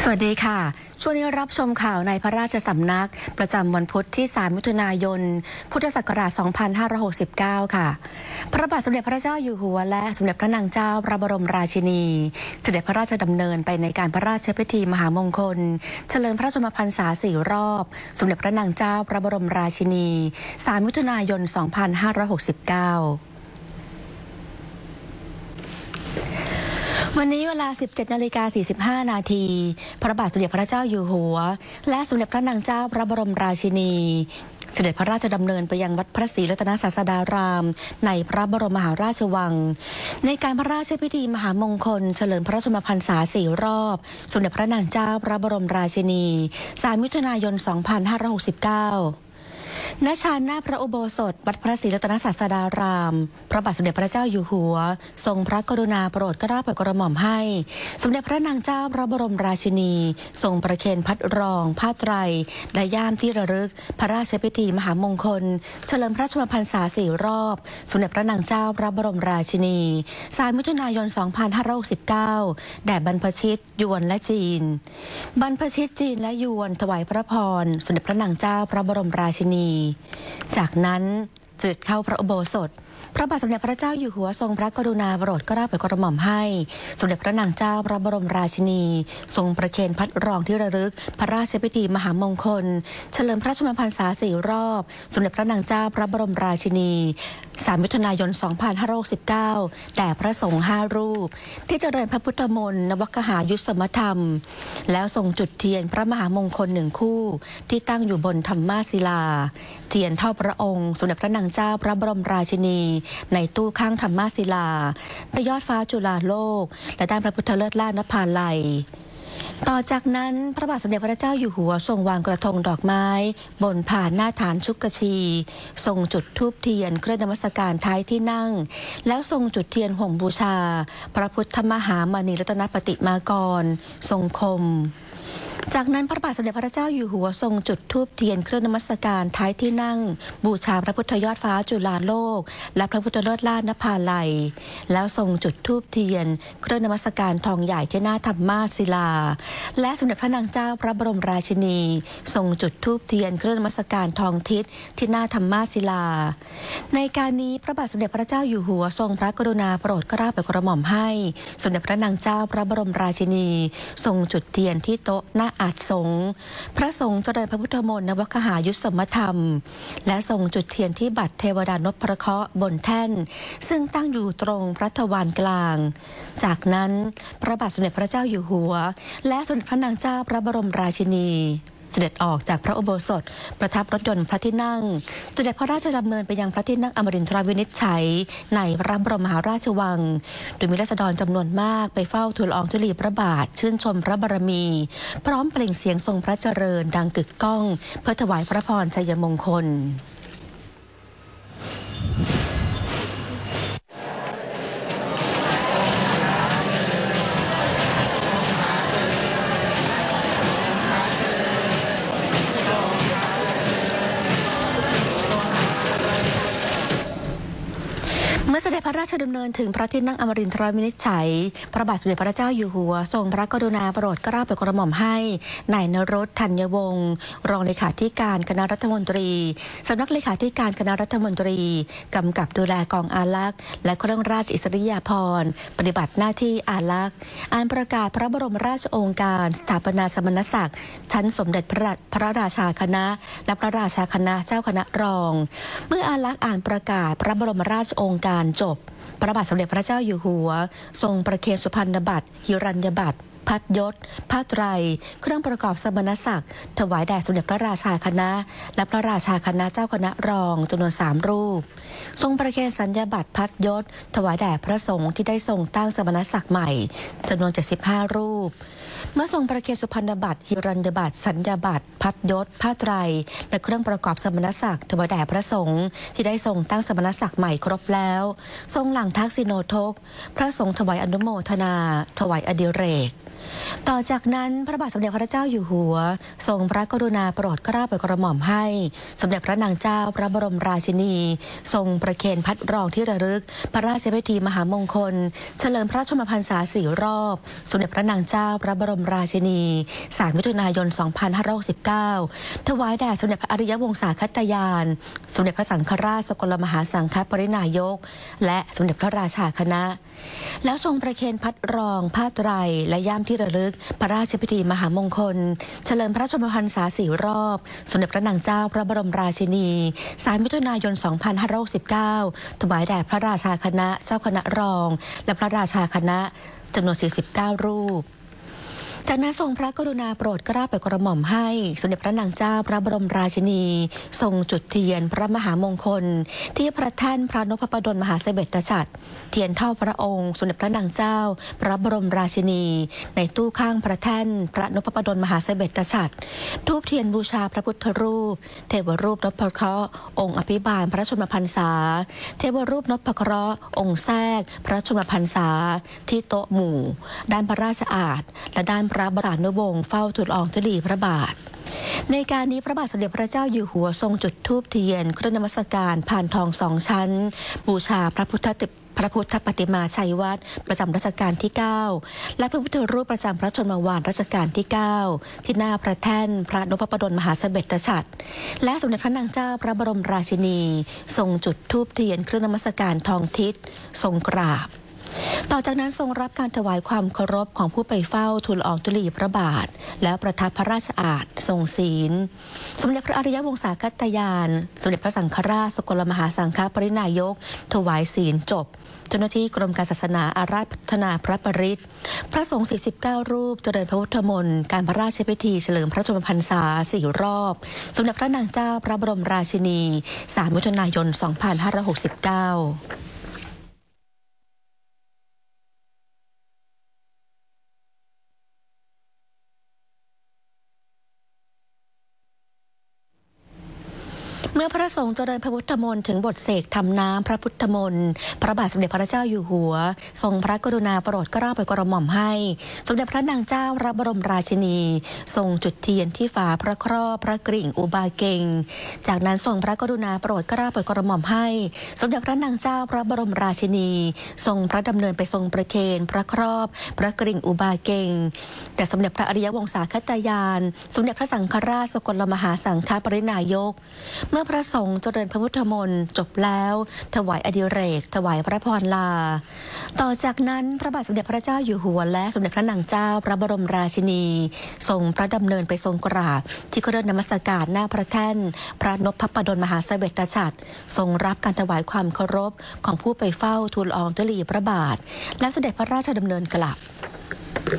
สวัสดีค่ะช่วงนี้รับชมข่าวในพระราชสำนักประจำวันพุธที่ 3 มิถุนายน พุทธศักราช 2569 ค่ะ พระบาทสมเด็จพระเจ้าอยู่หัวและสมเด็จพระนางเจ้าพระบรมราชินีเสด็จพระราชดำเนินไปในการพระราชพิธีมหามงคลเฉลิมพระชนมพรรษา 4 รอบสมเด็จพระนางเจ้าพระบรมราชินี 3 มิถุนายน 2569วันนี้เวลา 17:45 นาทีพระบาทสมเด็จพระเจ้าอยู่หัวและสมเด็จพระนางเจ้าพระบรมราชินีเสด็จพระราชดำเนินไปยังวัดพระศรีรัตนศาสดารามในพระบรมมหาราชวังในการพระราชพิธีมหามงคลเฉลิมพระชนมพรรษา 4 รอบสมเด็จพระนางเจ้าพระบรมราชินี 3 มิถุนายน 2569ณ ชานหน้าพระอุโบสถวัดพระศรีรัตนศาสดารามพระบาทสมเด็จพระเจ้าอยู่หัวทรงพระกรุณาโปรดเกล้าโปรดกระหม่อมให้สมเด็จพระนางเจ้าพระบรมราชินีทรงประเคนพัดรองผ้าไตรและย่ามที่ระลึกพระราชพิธีมหามงคลเฉลิมพระชนมพรรษา 4 รอบสมเด็จพระนางเจ้าพระบรมราชินี 3 มิถุนายน 2569แด่บรรพชิตยวนและจีนบรรพชิตจีนและยวนถวายพระพรสมเด็จพระนางเจ้าพระบรมราชินีจากนั้นเสด็จเข้าพระอุโบสถพระบาทสมเด็จพระเจ้าอยู่หัวทรงพระกรุณาโปรดเกล้าโปรดกระหม่อมให้สมเด็จพระนางเจ้าพระบรมราชินีทรงประเคนพัดรองที่ระลึกพระราชพิธีมหามงคลเฉลิมพระชนมพรรษา 4 รอบสมเด็จพระนางเจ้าพระบรมราชินี 3 มิถุนายน 2569แด่พระสงฆ์ 5 รูปที่เจริญพระพุทธมนต์นวกหายุสมธรรมแล้วทรงจุดเทียนพระมหามงคล1 คู่ที่ตั้งอยู่บนธรรมาศิลาเทียนเท่าพระองค์สมเด็จพระนางเจ้าพระบรมราชินีในตู้ข้างธรรมาศิลาในยอดฟ้าจุฬาโลกและด้านพระพุทธเลิศล่านภาลัยต่อจากนั้นพระบาทสมเด็จพระเจ้าอยู่หัวทรงวางกระทงดอกไม้บนผ่านหน้าฐานชุกชีทรงจุดธูปเทียนเครื่องนมัสการท้ายที่นั่งแล้วทรงจุดเทียนห่มบูชาพระพุทธมหามณีรัตนปฏิมากรทรงคมจากนั้นพระบาทสมเด็จพระเจ้าอยู่หัวทรงจุดธูปเทียนเครื่องนมัสการท้ายที่นั่งบูชาพระพุทธยอดฟ้าจุฬาโลกและพระพุทธเลิศล่านภาลัยแล้วทรงจุดธูปเทียนเครื่องนมัสการทองใหญ่ที่หน้าธรรมาศิลาและสมเด็จพระนางเจ้าพระบรมราชินีทรงจุดธูปเทียนเครื่องนมัสการทองทิศที่หน้าธรรมาศิลาในการนี้พระบาทสมเด็จพระเจ้าอยู่หัวทรงพระกรุณาโปรดเกล้าโปรดกระหม่อมให้สมเด็จพระนางเจ้าพระบรมราชินีทรงจุดเทียนที่โต๊ะหน้าอาสงฆ์พระสงฆ์เจริญพระพุทธมนต์นวกหายุสมธรรมและทรงจุดเทียนที่บัตรเทวดานพเคราะห์บนแท่นซึ่งตั้งอยู่ตรงพระทวารกลางจากนั้นพระบาทสมเด็จพระเจ้าอยู่หัวและสมเด็จพระนางเจ้าพระบรมราชินีเสด็จออกจากพระอุโบสถประทับรถยนต์พระที่นั่งเสด็จพระราชดำเนินไปยังพระที่นั่งอมรินทรวินิจฉัยในพระบรมมหาราชวังโดยมีราษฎรจำนวนมากไปเฝ้าทูลละอองธุลีพระบาทชื่นชมพระบารมีพร้อมเปล่งเสียงทรงพระเจริญดังกึกก้องเพื่อถวายพระพรชัยมงคลเมื่อเสด็จพระราชดำเนินถึงพระที่นั่งอมรินทรวินิจฉัยพระบาทสมเด็จพระเจ้าอยู่หัวทรงพระกรุณาโปรดเกล้าโปรดกระหม่อมให้นายนรสธัญวงศ์รองเลขาธิการคณะรัฐมนตรีสำนักเลขาธิการคณะรัฐมนตรีกำกับดูแลกองอารักษ์และเครื่องราชอิสริยาภรณ์ปฏิบัติหน้าที่อารักษ์อ่านประกาศพระบรมราชโองการสถาปนาสมณศักดิ์ชั้นสมเด็จพระราชาคณะและพระราชาคณะเจ้าคณะรองเมื่ออารักษ์อ่านประกาศพระบรมราชโองการจบพระบาทสมเด็จพระเจ้าอยู่หัวทรงประเคนสุพรรณบัตรหิรัญญบัตรพัดยศผ้าไตรเครื่องประกอบสมณศักดิ์ถวายแด่สมเด็จพระราชาคณะและพระราชาคณะเจ้าคณะรองจำนวน3 รูปทรงประเคนสัญญาบัตรพัดยศถวายแด่พระสงฆ์ที่ได้ทรงตั้งสมณศักดิ์ใหม่จำนวน75 รูปเมื่อทรงประเคนสุพรรณบัตรหิรัญญบัตรสัญญาบัตรพัดยศผ้าไตรและเครื่องประกอบสมณศักดิ์ถวายแด่พระสงฆ์ที่ได้ทรงตั้งสมณศักดิ์ใหม่ครบแล้วทรงหลังทักษิโนทกพระสงฆ์ถวายอนุโมทนาถวายอดิเรกต่อจากนั้นพระบาทสมเด็จพระเจ้าอยู่หัวทรงพระกรุณาโปรดเกล้าโปรดกระหม่อมให้สมเด็จพระนางเจ้าพระบรมราชินีทรงประเคนพัดรองที่ระลึกพระราชพิธีมหามงคลเฉลิมพระชนมพรรษา4 รอบสมเด็จพระนางเจ้าพระบรมราชินี3 มิถุนายน 2569ถวายแด่สมเด็จพระอริยวงศาคตยานสมเด็จพระสังฆราชสกลมหาสังฆปรินายกและสมเด็จพระราชาคณะแล้วทรงประเคนพัดรองผ้าไตรและย่ามที่ระลึกพระราชพิธีมหามงคลเฉลิมพระชนมพรรษา4 รอบสมเด็จพระนางเจ้าพระบรมราชินี3 มิถุนายน 2569ถวายแด่พระราชาคณะเจ้าคณะรองและพระราชาคณะจำนวน49 รูปจากนั้นทรงพระกรุณาโปรดเกล้าโปรดกระหม่อมให้สมเด็จพระนางเจ้าพระบรมราชินีทรงจุดเทียนพระมหามงคลที่พระแท่นพระนพดลมหาเสด็จฉัตรเทียนเท่าพระองค์สมเด็จพระนางเจ้าพระบรมราชินีในตู้ข้างพระแท่นพระนพดลมหาเสด็จฉัตรธูปเทียนบูชาพระพุทธรูปเทวรูปนพเคราะห์องค์อภิบาลพระชนมพรรษาเทวรูปนพเคราะห์องค์แทรกพระชนมพรรษาที่โต๊ะหมู่ด้านพระราชอาณและด้านพระบรมวงศ์เฝ้าทูลอองธุลีพระบาทในการนี้พระบาทสมเด็จพระเจ้าอยู่หัวทรงจุดธูปเทียนเครื่องนมัสการผ่านทอง2 ชั้นบูชาพระพุทธปฏิมาชัยวัดประจำรัชกาลที่9และพระพุทธรูปประจำพระชนมวาทรัชกาลที่9ที่หน้าพระแท่นพระนพดลมหาเสด็จฉัตรและสมเด็จพระนางเจ้าพระบรมราชินีทรงจุดธูปเทียนเครื่องนมัสการทองทิศทรงกราบต่อจากนั้นทรงรับการถวายความเคารพของผู้ไปเฝ้าทูลอองธุลีพระบาทแล้วประทับพระราชอาณทรงศีลสมเด็จพระอริยวงศาคตยานสมเด็จพระสังฆราชสกลมหาสังฆปรินายกถวายศีลจบเจ้าหน้าที่กรมการศาสนาอาราธนาพระปริตรพระสงฆ์49 รูปเจริญพระพุทธมนต์การพระราชพิธีเฉลิมพระชนมพรรษา4 รอบสมเด็จพระนางเจ้าพระบรมราชินี3 มิถุนายน 2569เมื่อพระสงฆ์เจริญพระพุทธมนต์ถึงบทเสกทำน้ำพระพุทธมนต์พระบาทสมเด็จพระเจ้าอยู่หัวทรงพระกรุณาโปรดเกล้าโปรดกระหม่อมให้สมเด็จพระนางเจ้าพระบรมราชินีทรงจุดเทียนที่ฝาพระครอบพระกริ่งอุบาเกงจากนั้นทรงพระกรุณาโปรดเกล้าโปรดกระหม่อมให้สมเด็จพระนางเจ้าพระบรมราชินีทรงพระดำเนินไปทรงประเคนพระครอบพระกริ่งอุบาเกงแต่สมเด็จพระอริยวงศาคตยานสมเด็จพระสังฆราชสกลมหาสังฆปรินายกเมื่อพระสงฆ์เจริญพระพุทธมนต์จบแล้วถวายอดิเรกถวายพระพรลาต่อจากนั้นพระบาทสมเด็จพระเจ้าอยู่หัวและสมเด็จพระนางเจ้าพระบรมราชินีทรงพระดำเนินไปทรงกราบที่เครื่องนมัสการหน้าพระแท่นพระนพดลมหาเสด็จฉัตรทรงรับการถวายความเคารพของผู้ไปเฝ้าทูลอองธุลีพระบาทและเสด็จพระราชดำเนินกลับ